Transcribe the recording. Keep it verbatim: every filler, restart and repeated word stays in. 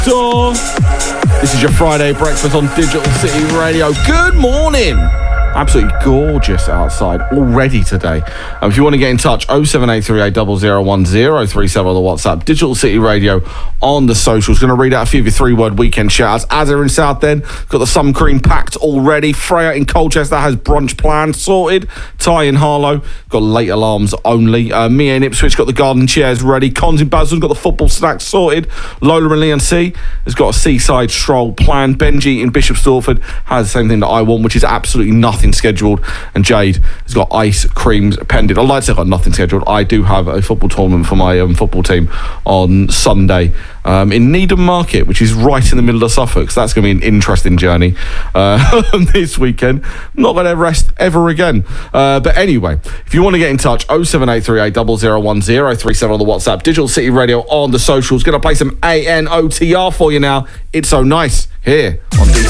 Door. This is your Friday breakfast on Digital City Radio. Good morning. Absolutely gorgeous outside already today. Um, if you want to get in touch, oh seven eight three eight zero zero one zero three seven on the WhatsApp. Digital City Radio on the socials. Going to read out a few of your three-word weekend shout-outs. Azza in Southend, got the sun cream packed already. Freya in Colchester has brunch planned, sorted. Ty in Harlow, got late alarms only. Uh, Mia in Ipswich got the garden chairs ready. Cons in Basildon got the football snacks sorted. Lola in Leon C has got a seaside stroll planned. Benji in Bishop Stortford has the same thing that I want, which is absolutely nothing scheduled, and Jade has got ice creams pending. I'd like to say I've got nothing scheduled. I do have a football tournament for my um, football team on Sunday um, in Needham Market, which is right in the middle of Suffolk, so that's going to be an interesting journey uh, this weekend. I'm not going to rest ever again. Uh, but anyway, if you want to get in touch, oh seven eight three eight zero zero one zero three seven on the WhatsApp. Digital City Radio on the socials. Going to play some A N O T R for you now. It's so nice here on D C.